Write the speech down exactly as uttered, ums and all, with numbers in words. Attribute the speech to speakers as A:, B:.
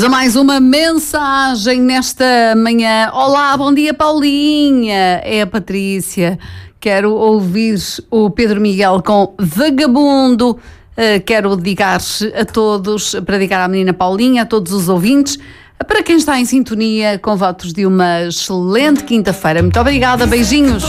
A: Vamos a mais uma mensagem nesta manhã. Olá, bom dia, Paulinha. É a Patrícia. Quero ouvir o Pedro Miguel com Vagabundo. Uh, quero dedicar a todos, para dedicar à menina Paulinha, a todos os ouvintes, para quem está em sintonia, com votos de uma excelente quinta-feira. Muito obrigada, beijinhos.